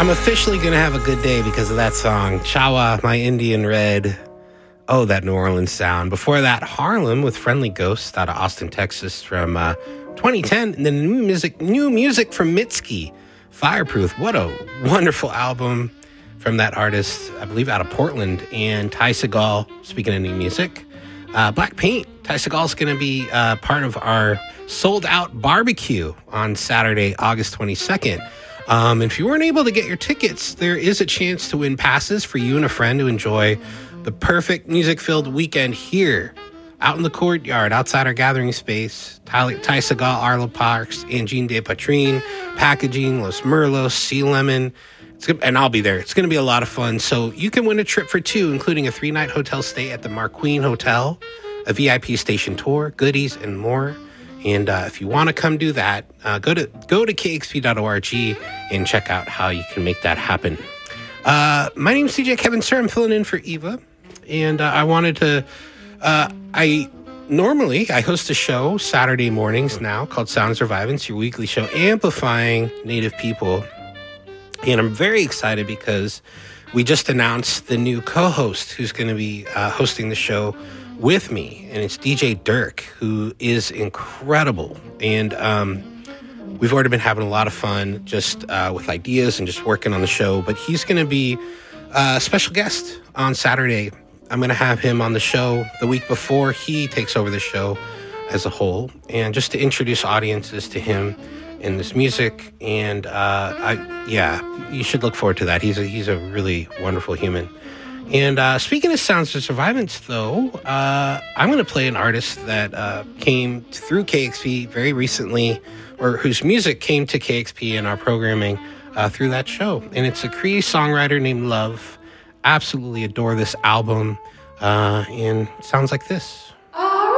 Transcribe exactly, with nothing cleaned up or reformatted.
I'm officially going to have a good day because of that song. Chawa, My Indian Red. Oh, that New Orleans sound. Before that, Harlem with Friendly Ghost out of Austin, Texas from uh, twenty ten. And then new music, new music from Mitski, Fireproof. What a wonderful album from that artist, I believe out of Portland. And Ty Segall, speaking of new music. Uh, Black Paint. Ty Segall's going to be uh, part of our sold-out barbecue on Saturday, August twenty-second. Um, if you weren't able to get your tickets, there is a chance to win passes for you and a friend to enjoy the perfect music-filled weekend here, out in the courtyard, outside our gathering space. Ty, Ty Segall, Arlo Parks, Angine de Patrine, Packaging, Los Merlos, Sea Lemon, it's gonna, and I'll be there. It's going to be a lot of fun. So you can win a trip for two, including a three-night hotel stay at the Marqueen Hotel, a V I P station tour, goodies, and more. And uh, if you want to come do that, uh, go to go to k x p dot org and check out how you can make that happen. Uh, my name is D J Kevin Sir. I'm filling in for Eva. And uh, I wanted to... Uh, I normally, I host a show Saturday mornings now called Sound Survivance, your weekly show amplifying Native people. And I'm very excited because we just announced the new co-host who's going to be uh, hosting the show with me, and it's D J Dirk, who is incredible. And um, we've already been having a lot of fun just uh, with ideas and just working on the show. But he's going to be a special guest on Saturday. I'm going to have him on the show the week before he takes over the show as a whole, and just to introduce audiences to him and this music. And uh, I, yeah, you should look forward to that. He's a, he's a really wonderful human. And uh, speaking of Sounds of Survivance, though, uh, I'm going to play an artist that uh, came through K X P very recently, or whose music came to K X P in our programming uh, through that show. And it's a Cree songwriter named Love. Absolutely adore this album. Uh, and it sounds like this.